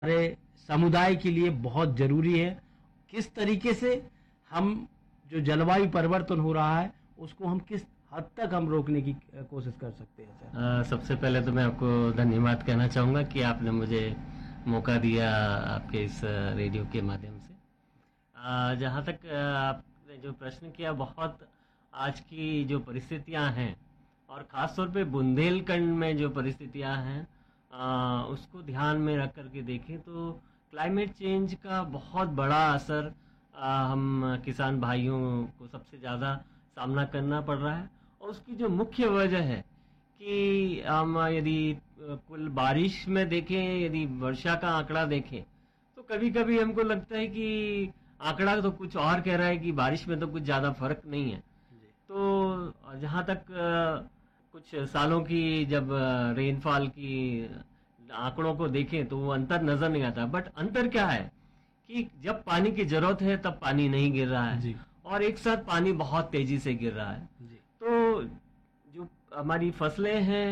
हमारे समुदाय के लिए बहुत जरूरी है। किस तरीके से हम जो जलवायु परिवर्तन हो रहा है उसको हम किस हद तक हम रोकने की कोशिश कर सकते हैं सर? सबसे पहले तो मैं आपको धन्यवाद कहना चाहूँगा कि आपने मुझे मौका दिया आपके इस रेडियो के माध्यम से। जहाँ तक आपने जो प्रश्न किया, बहुत आज की जो परिस्थितियाँ हैं और ख़ास तौर पे बुंदेलखंड में जो परिस्थितियाँ हैं, उसको ध्यान में रख कर के देखें तो क्लाइमेट चेंज का बहुत बड़ा असर हम किसान भाइयों को सबसे ज़्यादा सामना करना पड़ रहा है। और उसकी जो मुख्य वजह है कि हम यदि कुल बारिश में देखें, यदि वर्षा का आंकड़ा देखें, तो कभी कभी हमको लगता है कि आंकड़ा तो कुछ और कह रहा है कि बारिश में तो कुछ ज़्यादा फर्क नहीं है। तो जहाँ तक कुछ सालों की जब रेनफॉल की आंकड़ों को देखें तो वो अंतर नजर नहीं आता। बट अंतर क्या है कि जब पानी की जरूरत है तब पानी नहीं गिर रहा है जी और एक साथ पानी बहुत तेजी से गिर रहा है। जी तो जो हमारी फसलें हैं,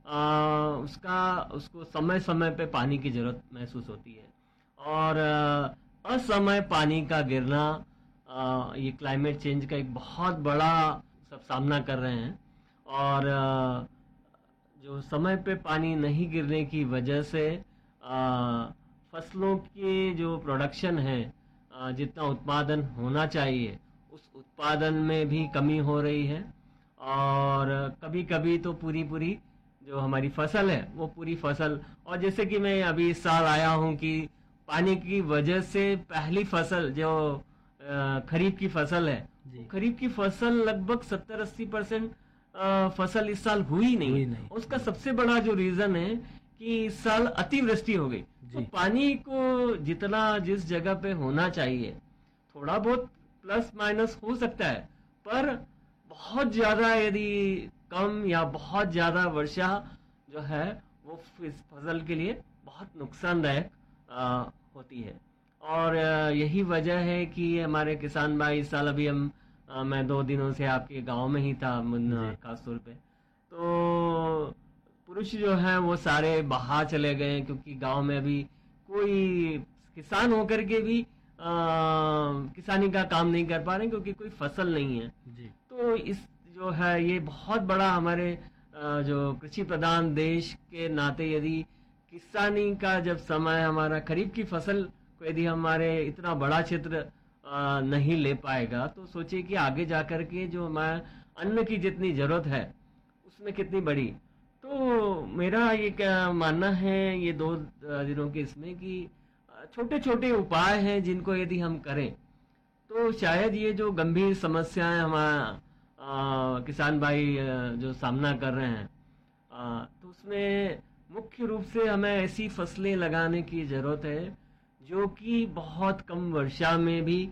उसको समय समय पे पानी की जरूरत महसूस होती है। और असमय पानी का गिरना, ये क्लाइमेट चेंज का एक बहुत बड़ा सब सामना कर रहे हैं। और जो समय पे पानी नहीं गिरने की वजह से फसलों की जो प्रोडक्शन है, जितना उत्पादन होना चाहिए उस उत्पादन में भी कमी हो रही है। और कभी कभी तो पूरी पूरी जो हमारी फसल है वो पूरी फसल, और जैसे कि मैं अभी इस साल आया हूँ कि पानी की वजह से पहली फसल जो खरीफ की फसल है, जी खरीफ की फसल लगभग 70-80% फसल इस साल हुई हुई नहीं। नहीं। उसका सबसे बड़ा जो रीजन है कि इस साल अतिवृष्टि हो गई। तो जी पानी को जितना जिस जगह पे होना चाहिए, थोड़ा बहुत प्लस माइनस हो सकता है, पर बहुत ज्यादा यदि कम या बहुत ज्यादा वर्षा जो है वो इस फसल के लिए बहुत नुकसानदायक होती है। और यही वजह है कि हमारे किसान भाई इस साल अभी मैं 2 दिनों से आपके गांव में ही था मुन्ना जी खास तौर पे। तो पुरुष जो है वो सारे बाहर चले गए हैं, क्योंकि गांव में अभी कोई किसान होकर के भी किसानी का काम नहीं कर पा रहे, क्योंकि कोई फसल नहीं है। जी तो इस जो है ये बहुत बड़ा हमारे जो कृषि प्रधान देश के नाते, यदि किसानी का जब समय हमारा खरीफ की फसल को यदि हमारे इतना बड़ा क्षेत्र नहीं ले पाएगा, तो सोचिए कि आगे जाकर के जो हमारा अन्न की जितनी जरूरत है उसमें कितनी बड़ी। तो मेरा ये क्या मानना है ये 2 दिनों के इसमें कि छोटे छोटे उपाय हैं जिनको यदि हम करें तो शायद ये जो गंभीर समस्याएं हमारा किसान भाई जो सामना कर रहे हैं, तो उसमें मुख्य रूप से हमें ऐसी फसलें लगाने की जरूरत है जो कि बहुत कम वर्षा में भी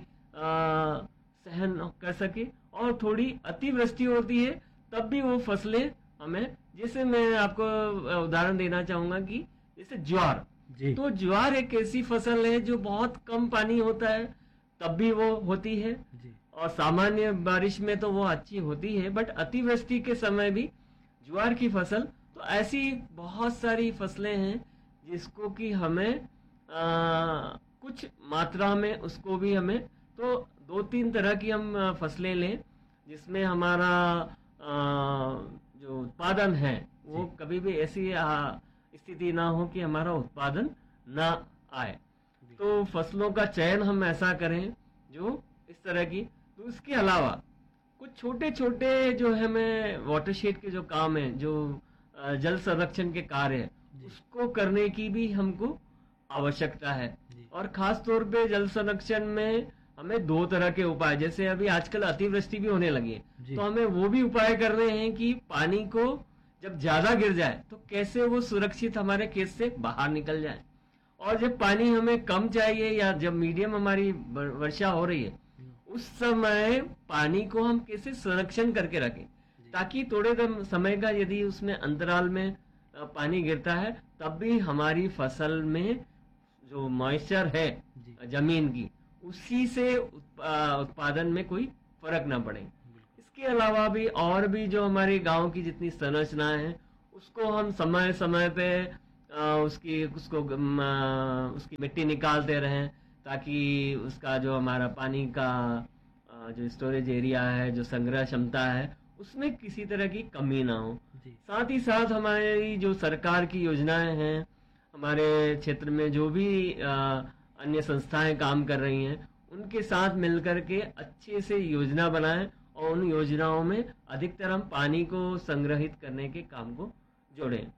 सहन कर सके। और थोड़ी अतिवृष्टि होती है तब भी वो फसलें हमें, जैसे मैं आपको उदाहरण देना चाहूंगा कि जैसे ज्वार। जी तो ज्वार एक ऐसी फसल है जो बहुत कम पानी होता है तब भी वो होती है, जी और सामान्य बारिश में तो वो अच्छी होती है, बट अतिवृष्टि के समय भी ज्वार की फसल। तो ऐसी बहुत सारी फसलें हैं जिसको कि हमें कुछ मात्रा में उसको भी हमें, तो 2-3 तरह की हम फसलें लें जिसमें हमारा जो उत्पादन है वो जी कभी भी ऐसी स्थिति ना हो कि हमारा उत्पादन ना आए। तो फसलों का चयन हम ऐसा करें जो इस तरह की। तो इसके अलावा कुछ छोटे छोटे जो है हमें वाटरशेड के जो काम है, जो जल संरक्षण के कार्य है, जी उसको करने की भी हमको आवश्यकता है। जी और खास तौर पे जल संरक्षण में हमें 2 तरह के उपाय, जैसे अभी आजकल अतिवृष्टि भी होने लगी है, जी तो हमें वो भी उपाय करने हैं कि पानी को जब ज्यादा गिर जाए तो कैसे वो सुरक्षित हमारे खेत से बाहर निकल जाए। और जब पानी हमें कम चाहिए या जब मीडियम हमारी वर्षा हो रही है, उस समय पानी को हम कैसे संरक्षण करके रखें, जी ताकि थोड़े समय का यदि उसमें अंतराल में पानी गिरता है तब भी हमारी फसल में जो मॉइस्चर है जी जमीन की, उसी से उत्पादन में कोई फर्क ना पड़े। बिल्कुल इसके अलावा भी और भी जो हमारे गांव की जितनी संरचनाएं हैं उसको हम समय समय पे उसकी मिट्टी निकालते रहें, ताकि उसका जो हमारा पानी का जो स्टोरेज एरिया है, जो संग्रह क्षमता है, उसमें किसी तरह की कमी ना हो। जी। साथ ही साथ हमारी जो सरकार की योजनाएं हैं, हमारे क्षेत्र में जो भी अन्य संस्थाएं काम कर रही हैं, उनके साथ मिलकर के अच्छे से योजना बनाएं और उन योजनाओं में अधिकतर हम पानी को संग्रहित करने के काम को जोड़ें।